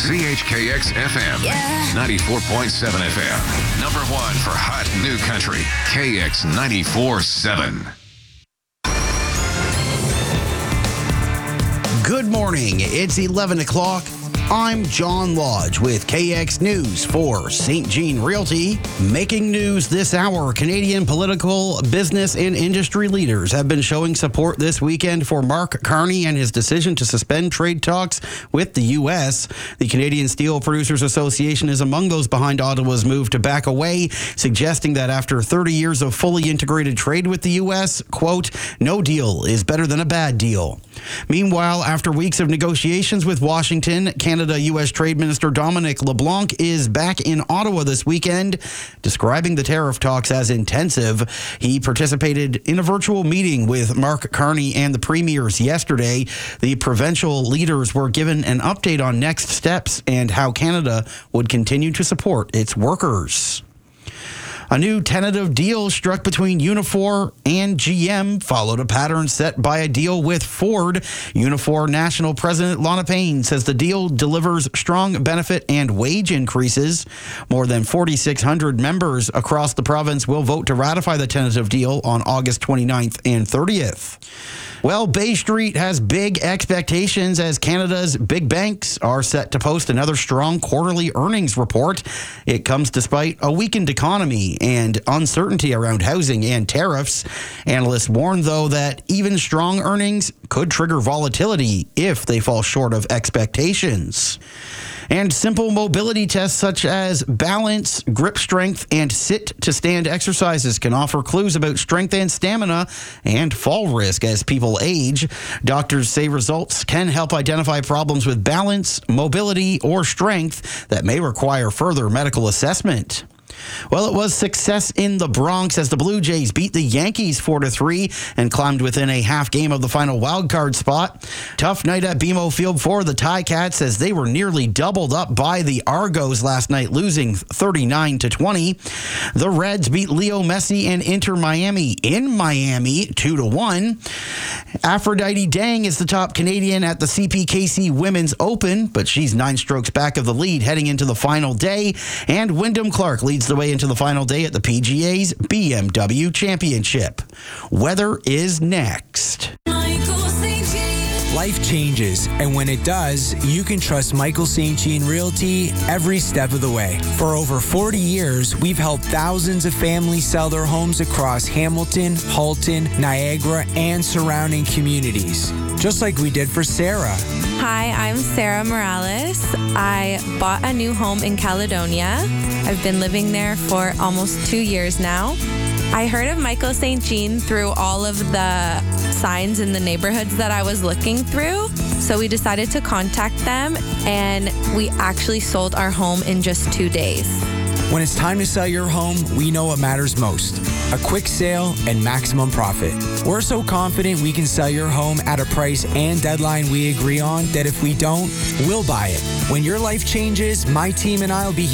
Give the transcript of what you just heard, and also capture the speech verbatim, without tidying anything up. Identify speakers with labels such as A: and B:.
A: C H K X F M,
B: Yeah.
A: ninety-four point seven F M. Number one for hot new country, K X ninety-four point seven.
C: Good morning. It's eleven o'clock. I'm John Lodge with K X News for Saint Jean Realty. Making news this hour, Canadian political, business, and industry leaders have been showing support this weekend for Mark Carney and his decision to suspend trade talks with the U S. The Canadian Steel Producers Association is among those behind Ottawa's move to back away, suggesting that after thirty years of fully integrated trade with the U S, quote, no deal is better than a bad deal. Meanwhile, after weeks of negotiations with Washington, Canada-U S Trade Minister Dominic LeBlanc is back in Ottawa this weekend, describing the tariff talks as intensive. He participated in a virtual meeting with Mark Carney and the premiers yesterday. The provincial leaders were given an update on next steps and how Canada would continue to support its workers. A new tentative deal struck between Unifor and G M followed a pattern set by a deal with Ford. Unifor National President Lana Payne says the deal delivers strong benefit and wage increases. More than forty-six hundred members across the province will vote to ratify the tentative deal on August twenty-ninth and thirtieth. Well, Bay Street has big expectations as Canada's big banks are set to post another strong quarterly earnings report. It comes despite a weakened economy and uncertainty around housing and tariffs. Analysts warn, though, that even strong earnings could trigger volatility if they fall short of expectations. And simple mobility tests such as balance, grip strength, and sit-to-stand exercises can offer clues about strength and stamina and fall risk as people age. Doctors say results can help identify problems with balance, mobility, or strength that may require further medical assessment. Well, it was success in the Bronx as the Blue Jays beat the Yankees four to three and climbed within a half game of the final wildcard spot. Tough night at B M O Field for the Ticats as they were nearly doubled up by the Argos last night, losing thirty-nine to twenty. The Reds beat Leo Messi and Inter Miami in Miami two to one. Aphrodite Dang is the top Canadian at the C P K C Women's Open, but she's nine strokes back of the lead heading into the final day. And Wyndham Clark leads the way into the final day at the P G A's B M W Championship. Weather is next.
D: Life changes, and when it does, you can trust Michael Saint Jean Realty every step of the way. For over forty years, we've helped thousands of families sell their homes across Hamilton, Halton, Niagara, and surrounding communities. Just like we did for Sarah.
E: Hi, I'm Sarah Morales. I bought a new home in Caledonia. I've been living there for almost two years now. I heard of Michael Saint Jean through all of the signs in the neighborhoods that I was looking through. So we decided to contact them, and we actually sold our home in just two days.
D: When it's time to sell your home, we know what matters most. A quick sale and maximum profit. We're so confident we can sell your home at a price and deadline we agree on that if we don't, we'll buy it. When your life changes, my team and I will be here